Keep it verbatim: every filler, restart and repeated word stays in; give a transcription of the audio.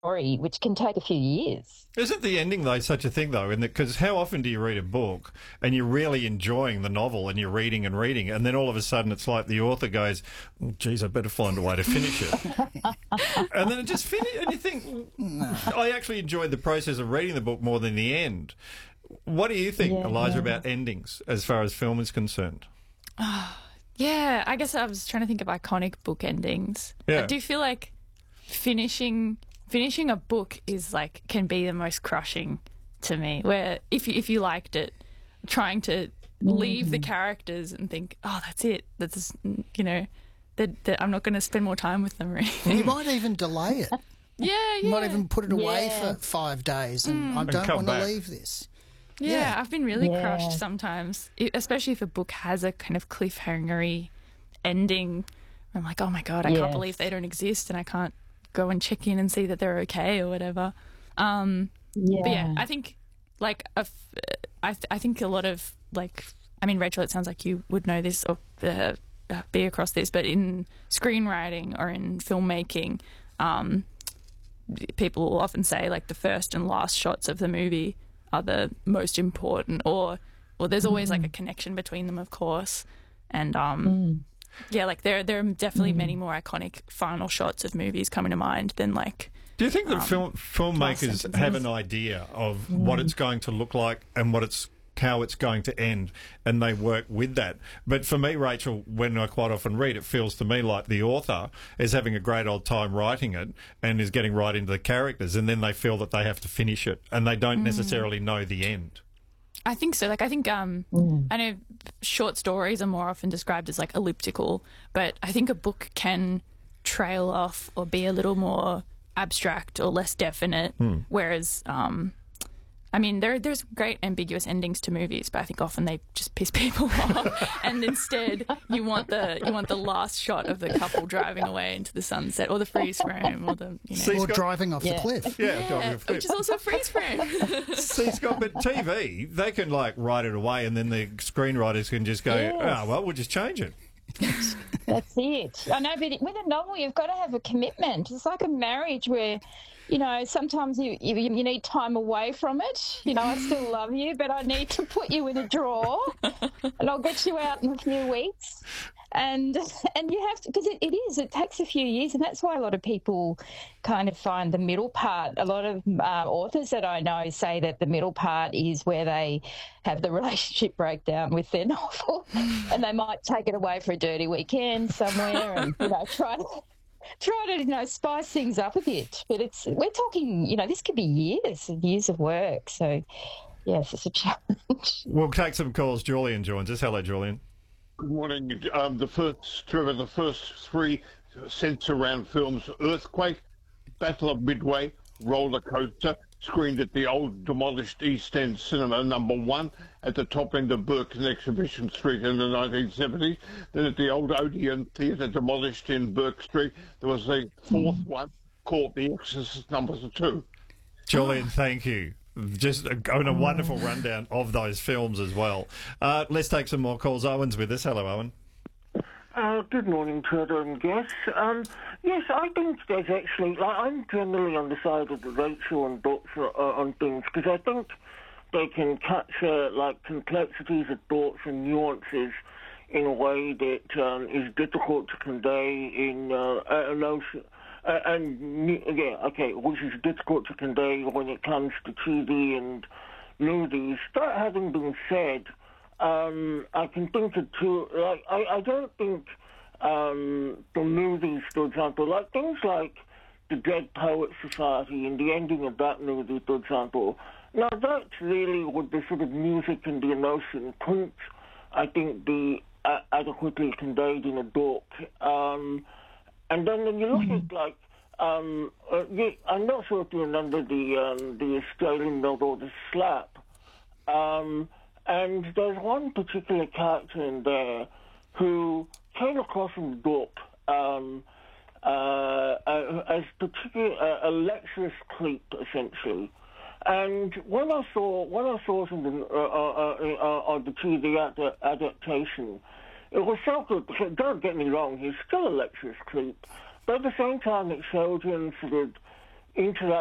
story, which can take a few years. Isn't the ending, though, such a thing, though? In because how often do you read a book and you're really enjoying the novel and you're reading and reading, and then all of a sudden it's like the author goes, oh, geez, I better find a way to finish it. And then it just finishes, and you think, no. I actually enjoyed the process of reading the book more than the end. What do you think, yeah, Eliza, yeah. about endings as far as film is concerned? Yeah, I guess I was trying to think of iconic book endings. Yeah. I do feel like finishing finishing a book is like can be the most crushing to me. Where if you, if you liked it, trying to leave mm-hmm. the characters and think, oh, that's it. That's you know, that, that I'm not going to spend more time with them or anything. You might even delay it. Yeah, yeah. You might even put it away yeah. for five days and mm. I don't want back. to leave this. Yeah, Yeah. I've been really Yeah. crushed sometimes, I- especially if a book has a kind of cliffhangery ending. I'm like, oh my God, I Yes. can't believe they don't exist and I can't go and check in and see that they're okay or whatever. Um, Yeah. But yeah, I think like a f- I, th- I think a lot of like, I mean, Rachel, it sounds like you would know this or uh, uh, be across this, but in screenwriting or in filmmaking, um, people will often say like the first and last shots of the movie are the most important, or or there's always Mm. like a connection between them, of course, and um Mm. yeah, like there there are definitely Mm. many more iconic final shots of movies coming to mind than like Do you think that Um, film, filmmakers sentences. have an idea of what it's going to look like and what it's how it's going to end, and they work with that? But for me, Rachel, when I quite often read, it feels to me like the author is having a great old time writing it and is getting right into the characters, and then they feel that they have to finish it, and they don't necessarily know the end. I think so. Like I think um Mm. I know short stories are more often described as like elliptical, but I think a book can trail off or be a little more abstract or less definite. Whereas um I mean, there there's great ambiguous endings to movies, but I think often they just piss people off. And instead, you want the you want the last shot of the couple driving away into the sunset, or the freeze frame, or the you know. See, Or Scott- driving off Yeah. the cliff. Yeah, Yeah, driving a flip. which is also a freeze frame. See, Scott, but T V, they can like write it away, and then the screenwriters can just go, Yes. oh, well, we'll just change it. That's it. I know, but with a novel, you've got to have a commitment. It's like a marriage where, you know, sometimes you, you you need time away from it. You know, I still love you, but I need to put you in a drawer, and I'll get you out in a few weeks. And and you have to, because it, it is, it takes a few years, and that's why a lot of people kind of find the middle part. A lot of uh, authors that I know say that the middle part is where they have the relationship breakdown with their novel, and they might take it away for a dirty weekend somewhere, and you know try to try to you know spice things up a bit. But it's we're talking, you know, this could be years and years of work. So yes, it's a challenge. We'll take some calls. Julian joins us. Hello, Julian. Good morning. Um, the first, Trevor, the first three cents around films: Earthquake, Battle of Midway, Roller Coaster, screened at the old demolished East End Cinema Number One at the top end of Burke and Exhibition Street in the nineteen seventies. Then at the old Odeon Theatre, demolished in Burke Street, there was a fourth one called The Exorcist Number Two. Julian, thank you. Just a, a wonderful rundown of those films as well. Uh, let's take some more calls. Owen's with us. Hello, Owen. Uh, good morning, Trevor and guests. Um, yes, I think there's actually, like, I'm generally on the side of the Rachel and Doctor uh, on things, because I think they can capture, like, complexities of thoughts and nuances in a way that um, is difficult to convey in uh, a notion. Uh, and, yeah, okay, which is difficult to convey when it comes to T V and movies. That having been said, um, I can think of two, like, I, I don't think um, the movies, for example, like things like The Dead Poets Society and the ending of that movie, for example, now that's really with the sort of music and the emotion couldn't, I think, be uh, adequately conveyed in a book. Um, And then when you look at, like, um, uh, the, I'm not sure if you remember the um, the Australian novel, The Slap. Um, and there's one particular character in there who came across in the book um, uh, uh, as particular uh, a Lexus Cleep, essentially. And when I saw when I saw it in the uh, uh, uh, uh, the T V ad- adaptation, it was so good, because don't get me wrong, he's still a Lexus Cleep, but at the same time it showed him sort of into that